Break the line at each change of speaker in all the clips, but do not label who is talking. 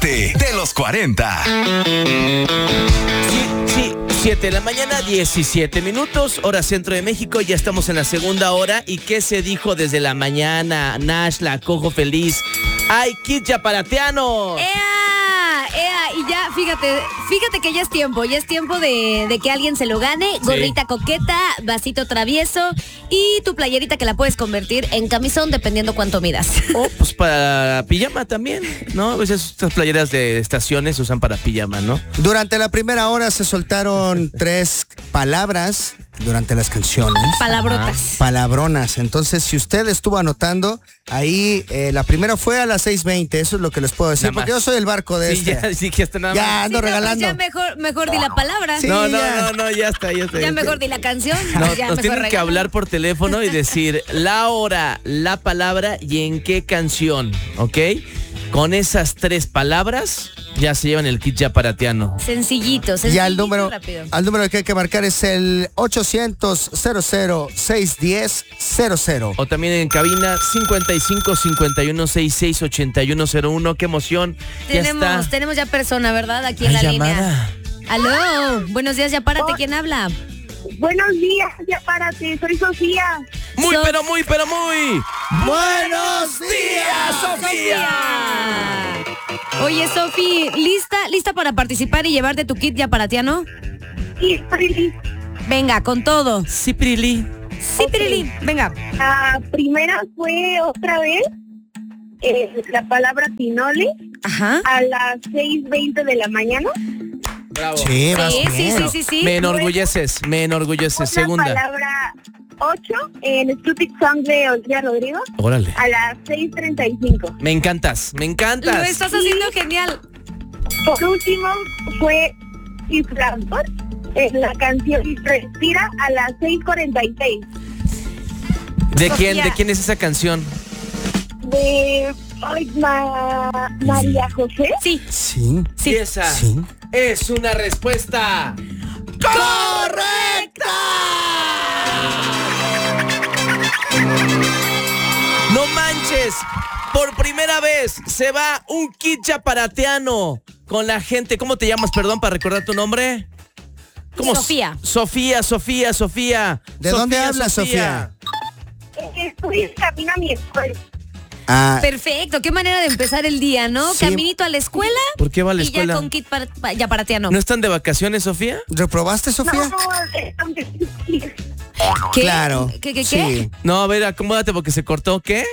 parte de los 40.
Sí, 7 de la mañana, 17 minutos, hora centro de México. Ya estamos en la segunda hora. ¿Y qué se dijo desde la mañana? Nash, la cojo feliz. ¡Ay, Kit Yaparateano!
Y ya, fíjate que ya es tiempo de que alguien se lo gane. Gorrita coqueta, vasito travieso y tu playerita que la puedes convertir en camisón dependiendo cuánto midas.
Oh, pues para pijama también, ¿no? A veces estas playeras de estaciones se usan para pijama, ¿no?
Durante la primera hora se soltaron 3 palabras durante las canciones.
Palabrotas.
Palabronas. Entonces, si usted estuvo anotando, ahí la primera fue a las 6:20. Eso es lo que les puedo decir, porque yo soy el barco de
Sí, ya está nada más.
Ya ando regalando.
Pues ya mejor di la palabra.
Sí,
No, ya está.
Ya mejor di la canción.
No,
ya
nos
mejor
tienen que
regala.
hablar por teléfono y decir la hora, la palabra y en qué canción, ¿ok? Con esas 3 palabras ya se llevan el kit Yaparateano.
Sencillito,
Ya el número,
rápido.
al número que hay que marcar es el 800-00-610-00.
O también en cabina 55-51-66-8101. ¡Qué emoción!
Tenemos ya persona, ¿verdad? Aquí en la
llamada.
línea. Aló, buenos días, Yapárate, ¿quién habla?
Buenos días, Yapárate, soy Sofía.
Muy.
¡Buenos días,
Sofía! Oye, Sofi, ¿lista para participar y llevarte tu kit Yaparateano?
Sí, Prili.
Venga, con todo.
Sí, Prili.
Sí, Pirili, venga.
La primera fue otra vez la palabra pinole
Ajá.
a las 6:20 de la mañana.
Bravo.
Sí, vas bien.
Sí.
Me enorgulleces.
Otra
Segunda.
palabra 8 en Stupid Song de Olivia Rodrigo
Órale.
a las 6:35.
Me encantas.
Lo estás haciendo genial.
Por último fue Inflador en la canción Respira a las 6:46.
¿De
Sofía.
quién es esa canción?
De María José.
Sí.
Sí.
Y esa es una respuesta correcta. No manches, por primera vez se va un kit Yaparateano con la gente. ¿Cómo te llamas, perdón, para recordar tu nombre?
Sofía.
Sofía.
¿De dónde hablas, Sofía?
Estoy en camino a mi escuela.
Perfecto, qué manera de empezar el día, ¿no?
Sí.
Caminito a la escuela.
¿Por qué va a la
Y
escuela?
ya con kit Yaparateano.
¿No están de vacaciones, Sofía?
¿Reprobaste, Sofía?
¿Qué?
Claro.
¿Qué?
Sí.
No, a ver, acomódate porque se cortó. ¿Qué?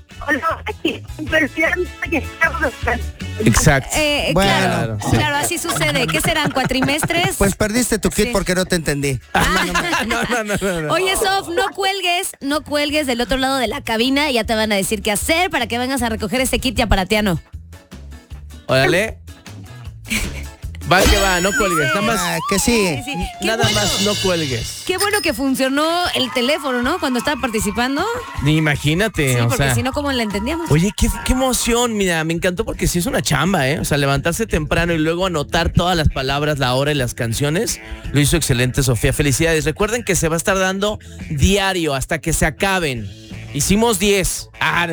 Exacto.
Bueno.
Claro, así sucede. ¿Qué serán, cuatrimestres?
Pues perdiste tu kit
Sí.
porque no te entendí.
No.
Oye, Sof, no cuelgues del otro lado de la cabina y ya te van a decir qué hacer para que vengas a recoger ese kit Yaparateano.
Órale. Va que va, no cuelgues. Nada más,
Que sí.
Sí. Qué
nada
bueno.
más no cuelgues.
Qué bueno que funcionó el teléfono, ¿no? Cuando estaba participando.
Ni imagínate,
Sí,
o
porque
sea.
si no, ¿cómo la entendíamos?
Oye, qué emoción, mira, me encantó porque sí es una chamba, ¿eh? O sea, levantarse temprano y luego anotar todas las palabras, la hora y las canciones, lo hizo excelente, Sofía. Felicidades. Recuerden que se va a estar dando diario hasta que se acaben. Hicimos 10.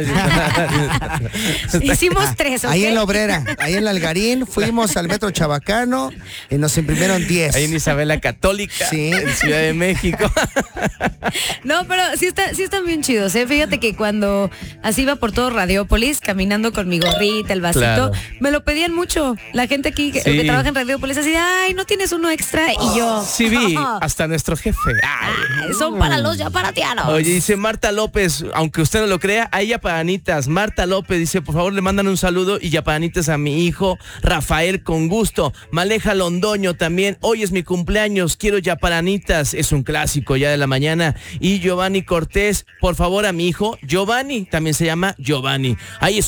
Hicimos 3, ¿ok?
Ahí en la Obrera, ahí en la Algarín, fuimos al Metro Chabacano y nos imprimieron 10.
Ahí en Isabela Católica,
Sí.
en Ciudad de México.
No, pero sí están bien chidos, ¿eh? Fíjate que cuando así iba por todo Radiópolis, caminando con mi gorrita, el vasito,
Claro.
me lo pedían mucho. La gente aquí que trabaja en Radiópolis, así de, ay, ¿no tienes uno extra? Y yo,
Sí vi, hasta nuestro jefe. Ay.
son para los Yaparateanos.
Oye, dice Marta López, aunque usted no lo crea, hay yapanitas. Marta López dice, por favor, le mandan un saludo y yapanitas a mi hijo Rafael, con gusto. Maleja Londoño también, hoy es mi cumpleaños, quiero yapanitas, es un clásico ya de la mañana. Y Giovanni Cortés, por favor, a mi hijo Giovanni, también se llama Giovanni. Ahí es